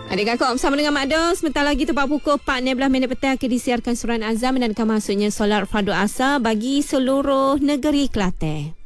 Adik kakak bersama dengan Mak Dos. Sebentar lagi tepat pukul 4.16 petang akan disiarkan surat azan menandakan masuknya solat fardu asar bagi seluruh negeri Kelantan.